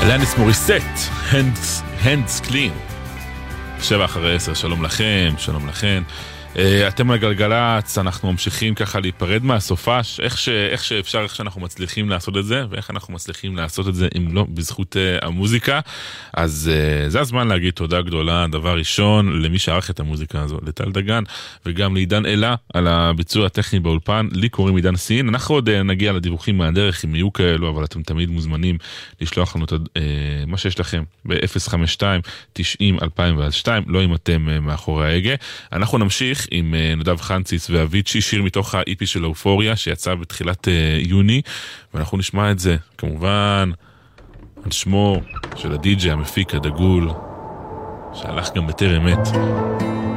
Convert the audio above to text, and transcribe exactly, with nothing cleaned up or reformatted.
אלניס מוריסט, Hands, Hands Clean. שבע אחרי עשר, שלום לכם, שלום לכם. אתם הגלגלץ, אנחנו ממשיכים ככה להיפרד מהסופש, איך, ש, איך שאפשר, איך שאנחנו מצליחים לעשות את זה, ואיך אנחנו מצליחים לעשות את זה אם לא בזכות uh, המוזיקה. אז uh, זה הזמן להגיד תודה גדולה, דבר ראשון, למי שערך את המוזיקה הזו, לטל דגן, וגם לעידן אלה על הביצוע הטכני באולפן. לי קוראים עידן סין, אנחנו עוד uh, נגיע לדיווחים מהדרך אם יהיו כאלו, אבל אתם תמיד מוזמנים לשלוח לנו את uh, מה שיש לכם ב-אפס חמש שתיים תשעים אלפיים ושתיים, לא אם אתם uh, מאחורי ההגה. אנחנו נמשיך עם נדב חנציס ואביצ'י, שיר מתוך ה-אי פי של אופוריה שיצא בתחילת uh, יוני, ואנחנו נשמע את זה כמובן על שמו של הדי-ג'יי המפיק הדגול שהלך גם בטרם מת,